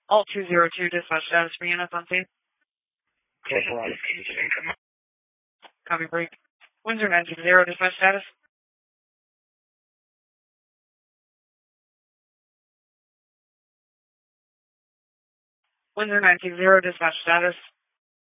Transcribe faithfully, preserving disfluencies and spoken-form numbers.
Alt two zero two, dispatch status for units on scene. Okay, hold on. Can you just income? Copy break. Windsor nine six zero, dispatch status. Windsor nine six zero, dispatch status.